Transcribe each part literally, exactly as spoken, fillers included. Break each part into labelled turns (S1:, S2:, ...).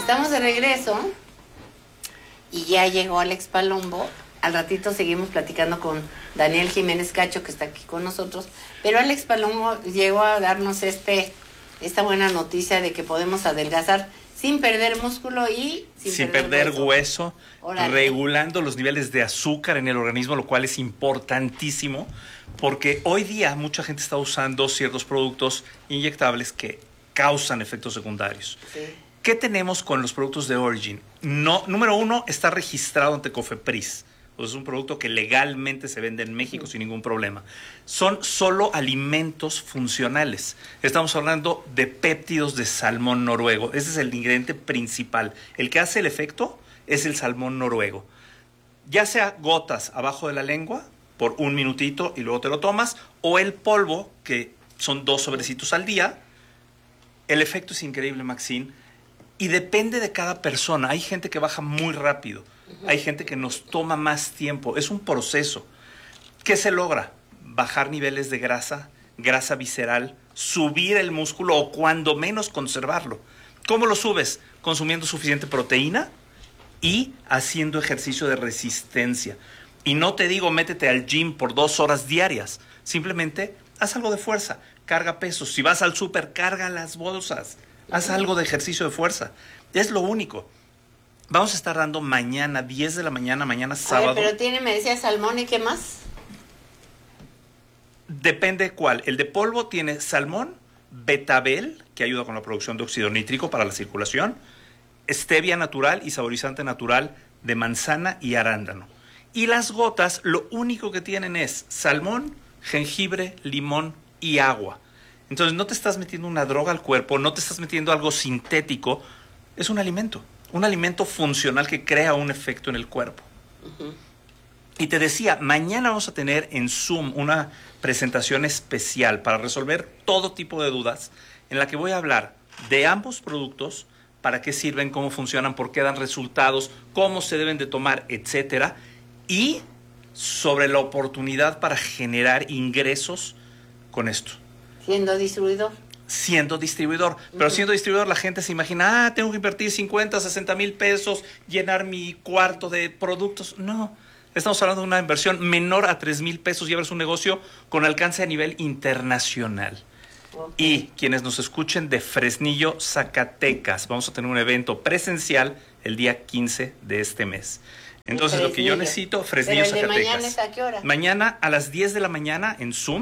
S1: Estamos de regreso y ya llegó Alex Palombo. Al ratito seguimos platicando con Daniel Jiménez Cacho, que está aquí con nosotros. Pero Alex Palombo llegó a darnos este, esta buena noticia de que podemos adelgazar sin perder músculo y sin,
S2: sin perder, perder hueso,
S1: hueso
S2: regulando los niveles de azúcar en el organismo, lo cual es importantísimo, porque hoy día mucha gente está usando ciertos productos inyectables que causan efectos secundarios.
S1: Sí.
S2: ¿Qué tenemos con los productos de Origin? No, número uno, está registrado ante Cofepris. Es un producto que legalmente se vende en México sí. sin ningún problema. Son solo alimentos funcionales. Estamos hablando de péptidos de salmón noruego. Ese es el ingrediente principal. El que hace el efecto es el salmón noruego. Ya sea gotas abajo de la lengua por un minutito y luego te lo tomas, o el polvo, que son dos sobrecitos al día. El efecto es increíble, Maxine. Y depende de cada persona. Hay gente que baja muy rápido. Uh-huh. Hay gente que nos toma más tiempo. Es un proceso. ¿Qué se logra? Bajar niveles de grasa, grasa visceral, subir el músculo o cuando menos conservarlo. ¿Cómo lo subes? Consumiendo suficiente proteína y haciendo ejercicio de resistencia. Y no te digo métete al gym por dos horas diarias. Simplemente haz algo de fuerza. Carga pesos. Si vas al súper, carga las bolsas. Haz algo de ejercicio de fuerza. Es lo único. Vamos a estar dando mañana, diez de la mañana, mañana sábado.
S1: A ver, pero tiene, me decía, salmón y qué más.
S2: Depende cuál. El de polvo tiene salmón, betabel, que ayuda con la producción de óxido nítrico para la circulación, stevia natural y saborizante natural de manzana y arándano. Y las gotas, lo único que tienen es salmón, jengibre, limón y agua. Entonces no te estás metiendo una droga al cuerpo, no te estás metiendo algo sintético, es un alimento, un alimento funcional que crea un efecto en el cuerpo. Uh-huh. Y te decía, mañana vamos a tener en Zoom una presentación especial para resolver todo tipo de dudas, en la que voy a hablar de ambos productos, para qué sirven, cómo funcionan, por qué dan resultados, cómo se deben de tomar, etcétera, y sobre la oportunidad para generar ingresos con esto.
S1: Siendo distribuidor.
S2: Siendo distribuidor. Pero uh-huh. siendo distribuidor la gente se imagina, ah, tengo que invertir cincuenta, sesenta mil pesos, llenar mi cuarto de productos. No, estamos hablando de una inversión menor a tres mil pesos y abres un negocio con alcance a nivel internacional. Okay. Y quienes nos escuchen de Fresnillo, Zacatecas, vamos a tener un evento presencial el día quince de este mes. Entonces lo que yo necesito, Fresnillo,
S1: ¿Pero el de
S2: Zacatecas.
S1: mañana es a qué hora?
S2: Mañana a las diez de la mañana en Zoom.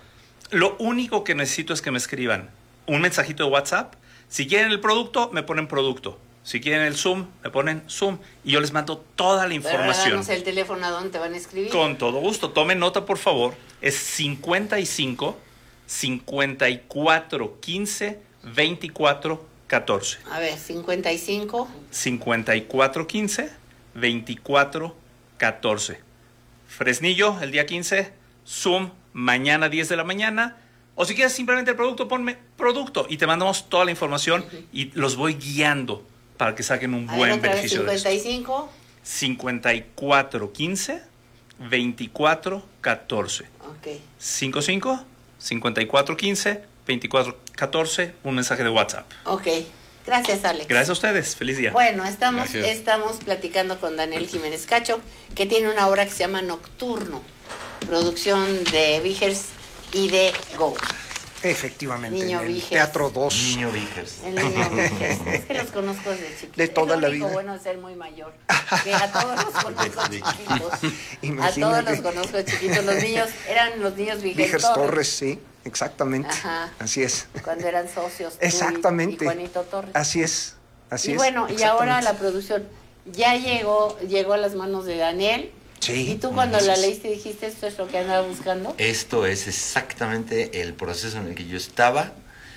S2: Lo único que necesito es que me escriban un mensajito de WhatsApp. Si quieren el producto, me ponen producto. Si quieren el Zoom, me ponen Zoom. Y yo les mando toda la información.
S1: Pero danos el teléfono a dónde te van a escribir.
S2: Con todo gusto. Tomen nota, por favor. Es cincuenta y cinco, cincuenta y cuatro, quince, veinticuatro, catorce.
S1: A ver, cincuenta y cinco.
S2: cincuenta y cuatro, quince, veinticuatro, catorce. Fresnillo, el día quince. Zoom, mañana diez de la mañana. O si quieres simplemente el producto, ponme producto y te mandamos toda la información. Uh-huh. Y los voy guiando para que saquen un
S1: a
S2: buen
S1: ver,
S2: beneficio
S1: cincuenta y cinco.
S2: de esto. cincuenta y cuatro, quince, veinticuatro, catorce.
S1: Ok.
S2: cincuenta y cinco, cincuenta y cuatro, quince, veinticuatro, catorce. Un mensaje de WhatsApp.
S1: Ok. Gracias, Alex.
S2: Gracias a ustedes. Feliz día.
S1: Bueno, estamos, estamos platicando con Daniel Jiménez Cacho, que tiene una obra que se llama Nocturno. Producción de Vigers y de Go.
S3: Efectivamente.
S1: Niño
S3: en el
S1: Vigers.
S3: Teatro dos.
S4: Niño Vigers.
S1: El niño Vigers. Es que los conozco desde chiquitos.
S3: De toda
S1: es
S3: la
S1: lo único
S3: vida.
S1: Bueno, es ser muy mayor. Que a todos los conozco chiquitos.
S3: Imagínate.
S1: A todos los conozco chiquitos. Los niños, eran los niños Vigers,
S3: Vigers
S1: Torres.
S3: Torres, sí, exactamente.
S1: Ajá.
S3: Así es.
S1: Cuando eran socios.
S3: Exactamente.
S1: Y Juanito Torres.
S3: Así es. Así
S1: y
S3: es.
S1: bueno, y ahora la producción ya llegó, llegó a las manos de Daniel.
S3: Sí.
S1: ¿Y tú cuando la leíste dijiste esto es lo que andaba buscando?
S4: Esto es exactamente el proceso en el que yo estaba.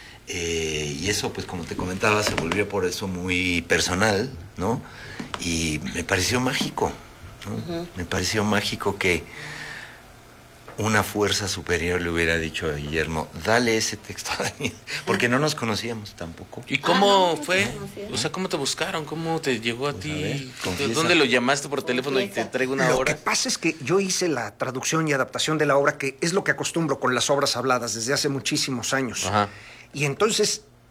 S4: Eh, y eso, pues como te comentaba, se volvió por eso muy personal, ¿no? Y me pareció mágico, ¿no? Uh-huh. Me pareció mágico que una fuerza superior le hubiera dicho a Guillermo, dale ese texto a Daniel, porque no nos conocíamos tampoco.
S5: ¿Y cómo
S1: ah, no,
S5: fue?
S1: No
S5: O sea, ¿cómo te buscaron? ¿Cómo te llegó a
S4: pues
S5: ti?
S4: A ver,
S5: ¿Dónde lo llamaste por teléfono
S1: confiesa.
S5: y te traigo una
S3: Lo
S5: hora?
S3: que pasa es que yo hice la traducción y adaptación de la obra, que es lo que acostumbro con las obras habladas desde hace muchísimos años.
S5: Ajá.
S3: Y entonces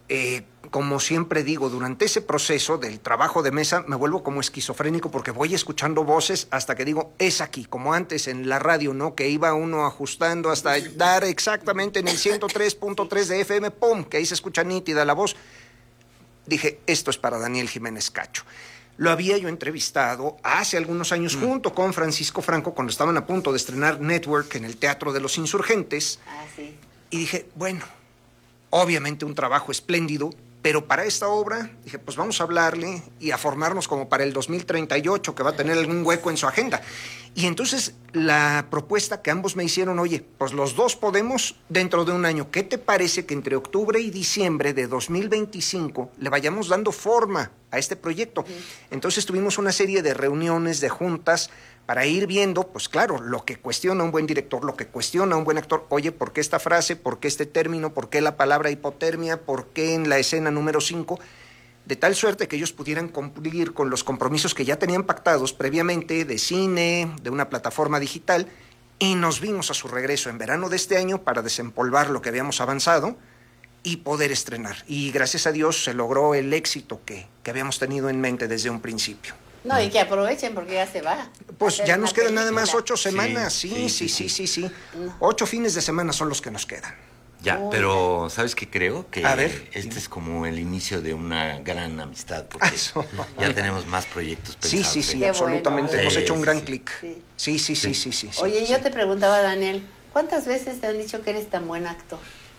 S3: eh, como siempre digo, durante ese proceso del trabajo de mesa me vuelvo como esquizofrénico porque voy escuchando voces hasta que digo, es aquí, como antes en la radio, ¿no? Que iba uno ajustando hasta dar exactamente en el ciento tres punto tres de F M, ¡pum!, que ahí se escucha nítida la voz. Dije, esto es para Daniel Jiménez Cacho. Lo había yo entrevistado hace algunos años mm. junto con Francisco Franco cuando estaban a punto de estrenar Network en el Teatro de los Insurgentes.
S1: Ah, sí.
S3: Y dije, bueno, obviamente un trabajo espléndido, pero para esta obra, dije, pues vamos a hablarle y a formarnos como para el dos mil treinta y ocho, que va a tener algún hueco en su agenda. Y entonces la propuesta que ambos me hicieron, oye, pues los dos podemos dentro de un año. ¿Qué te parece que entre octubre y diciembre de dos mil veinticinco le vayamos dando forma a este proyecto? Sí. Entonces tuvimos una serie de reuniones, de juntas, para ir viendo, pues claro, lo que cuestiona un buen director, lo que cuestiona un buen actor. Oye, ¿por qué esta frase? ¿Por qué este término? ¿Por qué la palabra hipotermia? ¿Por qué en la escena número cinco? De tal suerte que ellos pudieran cumplir con los compromisos que ya tenían pactados previamente de cine, de una plataforma digital, y nos vimos a su regreso en verano de este año para desempolvar lo que habíamos avanzado y poder estrenar. Y gracias a Dios se logró el éxito que, que habíamos tenido en mente desde un principio.
S1: No, y que aprovechen porque ya se va.
S3: Pues ya nos quedan nada más ocho
S4: Sí,
S3: semanas. Sí, sí, sí, sí, sí, sí. Ocho fines de semana son los que nos quedan.
S4: Ya,
S1: Uy.
S4: pero ¿sabes qué creo? Que
S3: A ver.
S4: este es como el inicio de una gran amistad, porque
S3: Eso.
S4: ya tenemos más proyectos
S3: Sí,
S4: pensados.
S3: sí, sí,
S1: Qué
S3: absolutamente.
S1: bueno.
S3: Hemos
S4: Sí,
S3: hecho un
S4: sí,
S3: gran
S4: sí.
S3: clic.
S1: Sí.
S3: Sí, sí, sí,
S4: Sí.
S3: sí, sí. sí,
S1: Oye,
S3: sí.
S1: yo te preguntaba, Daniel, ¿cuántas veces te han dicho que eres tan buen actor?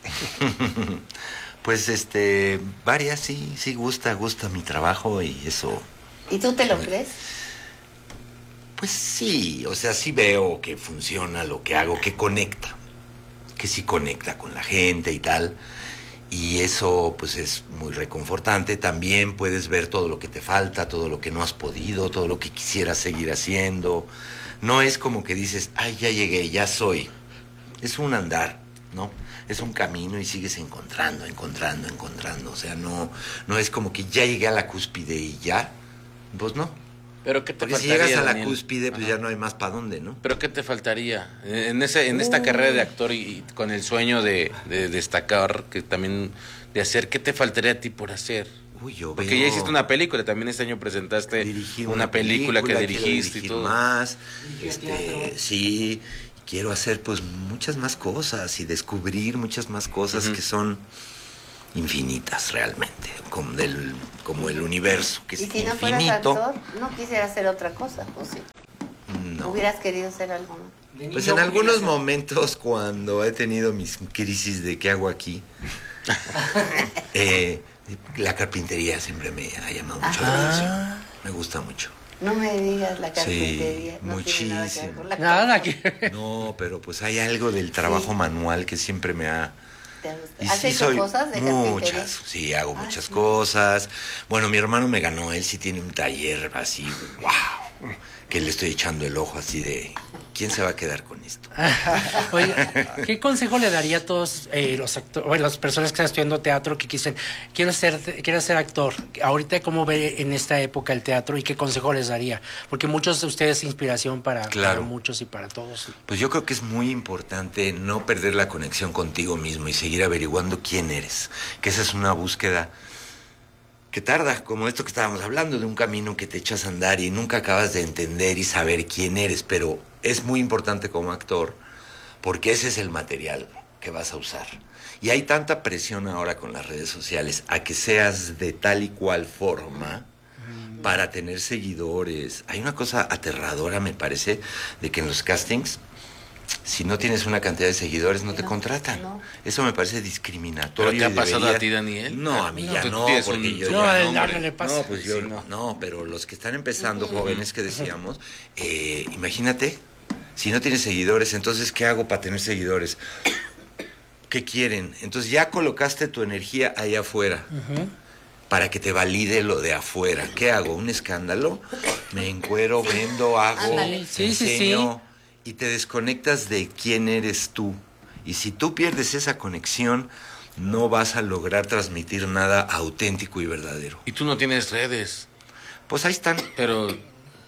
S4: Pues este, varias, sí, sí, gusta, gusta mi trabajo y eso.
S1: ¿Y tú te lo crees?
S4: Pues sí, o sea, sí veo que funciona lo que hago, que conecta, que sí conecta con la gente y tal. Y eso pues es muy reconfortante. También puedes ver todo lo que te falta, todo lo que no has podido, todo lo que quisieras seguir haciendo. No es como que dices, ay, ya llegué, ya soy. Es un andar, ¿no? Es un camino y sigues encontrando, encontrando, encontrando. O sea, no, no es como que ya llegué a la cúspide y ya. Pues no.
S5: Pero ¿qué te
S4: Porque si
S5: faltaría,
S4: llegas a la
S5: Daniel?
S4: cúspide, pues
S5: Ajá.
S4: ya no hay más para dónde, ¿no?
S5: Pero ¿qué te faltaría? En, ese, en esta
S1: Uy.
S5: carrera de actor y, y con el sueño de, de destacar, que también de hacer, ¿qué te faltaría a ti por hacer?
S4: Uy, yo
S5: Porque
S4: veo-
S5: ya hiciste una película, también este año presentaste
S4: Dirigí
S5: una, película, que
S4: quiero
S5: dirigiste y
S4: dirigir
S5: todo.
S4: más, este, sí, quiero hacer pues muchas más cosas y descubrir muchas más cosas
S5: Ujú.
S4: que son infinitas realmente, como, del, como el universo, que es
S1: Y si no fueras
S4: infinito.
S1: actor, no quisieras hacer otra cosa, ¿o sí?
S4: No.
S1: ¿Hubieras querido hacer algo más?
S4: Pues en algunos momentos cuando he tenido mis crisis de qué hago aquí, eh, la carpintería siempre me ha llamado mucho la atención. Me gusta mucho.
S1: No me digas la
S4: Sí,
S1: carpintería. no tiene nada que ver
S4: muchísimo.
S1: con la
S6: Nada
S1: carpintería.
S6: que...
S4: No, pero pues hay algo del trabajo
S1: Sí.
S4: manual que siempre me ha...
S1: ¿Te gusta?
S4: Y
S1: ¿Has
S4: sí
S1: hecho
S4: soy
S1: cosas de carpintería?
S4: muchas, sí, hago
S1: Ah,
S4: muchas
S1: sí.
S4: cosas. Bueno, mi hermano me ganó, él sí tiene un taller así, wow, que le estoy echando el ojo así de, ¿quién se va a quedar con esto?
S6: Oye, ¿qué consejo le daría a todos eh, los actores, bueno, las personas que están estudiando teatro que dicen, quiero ser, quiero ser actor? Ahorita, ¿cómo ve en esta época el teatro y qué consejo les daría? Porque muchos de ustedes inspiración para,
S4: Claro.
S6: para muchos y para todos.
S4: Pues yo creo que es muy importante no perder la conexión contigo mismo y seguir averiguando quién eres, que esa es una búsqueda que tarda, como esto que estábamos hablando, de un camino que te echas a andar y nunca acabas de entender y saber quién eres, pero es muy importante como actor porque ese es el material que vas a usar. Y hay tanta presión ahora con las redes sociales a que seas de tal y cual forma para tener seguidores. Hay una cosa aterradora, me parece, de que en los castings, si no tienes una cantidad de seguidores, no te
S1: No,
S4: contratan.
S1: no.
S4: Eso me parece discriminatorio.
S5: ¿Pero te ha
S4: y
S5: pasado
S4: debería-
S5: a ti, Daniel?
S4: No, a mí
S5: No,
S4: ya
S5: tú
S4: no,
S5: tienes
S4: porque
S5: un-
S4: yo
S6: No,
S4: ya...
S6: a él
S5: hombre.
S6: no le pasa.
S4: No, pues yo
S5: Sí,
S4: no.
S5: no.
S4: No, pero los que están empezando, jóvenes que decíamos, eh, imagínate, si no tienes seguidores, entonces, ¿qué hago para tener seguidores? ¿Qué quieren? Entonces ya colocaste tu energía ahí afuera para que te valide lo de afuera. ¿Qué hago? ¿Un escándalo? Me encuero, vendo, hago,
S1: Ándale.
S6: Sí, sí,
S4: enseño, y te desconectas de quién eres tú. Y si tú pierdes esa conexión, no vas a lograr transmitir nada auténtico y verdadero.
S5: Y tú no tienes redes,
S4: Pues ahí están.
S5: pero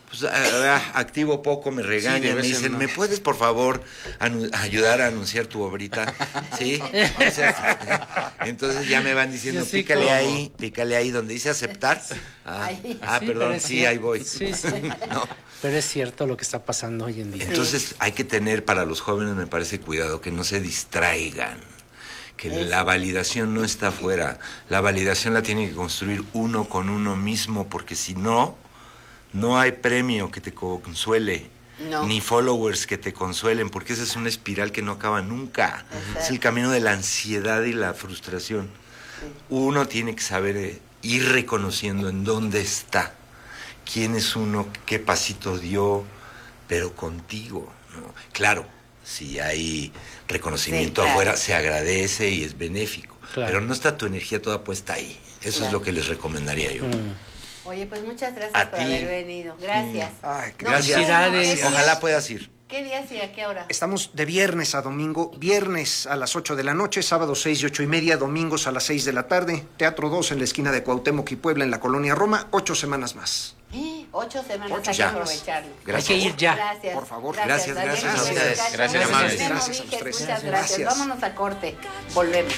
S4: pues a- a- activo poco, me
S5: Sí,
S4: regañan,
S5: de
S4: me
S5: vez en
S4: dicen,
S5: no.
S4: ¿me puedes por favor anu- ayudar a anunciar tu obrita? Sí. O sea, entonces ya me van diciendo,
S6: Yo sí
S4: pícale
S6: como.
S4: ahí, pícale ahí donde dice aceptar. Ah,
S1: Ahí.
S4: ah,
S6: Sí, pero
S4: perdón,
S6: es
S4: sí,
S6: cierto.
S4: ahí voy.
S6: Sí, sí.
S4: No.
S6: Pero es cierto lo que está pasando hoy en día.
S4: Entonces hay que tener para los jóvenes, me parece, cuidado, que no se distraigan, que
S1: Eso.
S4: la validación no está afuera, la validación la tiene que construir uno con uno mismo, porque si no, no hay premio que te consuele,
S1: No.
S4: ni followers que te consuelen, porque esa es una espiral que no acaba nunca.
S1: Exacto.
S4: Es el camino de la ansiedad y la frustración. Uno tiene que saber eh, ir reconociendo en dónde está, quién es uno, qué pasito dio, pero contigo, ¿no? Claro, si hay reconocimiento
S1: Sí, claro.
S4: afuera, se agradece y es benéfico,
S6: Claro.
S4: pero no está tu energía toda puesta ahí. Eso es
S1: Claro.
S4: lo que les recomendaría yo.
S6: Mm.
S1: Oye, pues muchas gracias
S4: A
S1: por
S4: ti.
S1: haber venido. Gracias.
S3: Ay,
S1: No,
S4: Gracias.
S6: Felicidades.
S1: ¿qué día-
S4: Ojalá puedas ir.
S1: ¿Qué días y a qué hora?
S3: Estamos de viernes a domingo, viernes a las ocho de la noche, sábado seis y ocho y media, domingos a las seis de la tarde, Teatro dos en la esquina de Cuauhtémoc y Puebla en la Colonia Roma, ocho semanas más.
S1: Eh, Ocho semanas,
S3: Ocho
S1: hay que
S3: semanas.
S1: aprovecharlo.
S4: Gracias.
S6: Hay que ir ya.
S1: Gracias.
S3: Por favor.
S4: Gracias,
S1: Daniel
S4: gracias
S3: a
S1: Jiménez
S3: ustedes.
S1: Cacho.
S5: Gracias,
S1: Nos
S5: amables.
S1: vemos,
S3: Gracias a los
S1: Víquez,
S3: tres.
S1: Muchas gracias.
S3: Gracias.
S1: Vámonos a corte. Volvemos.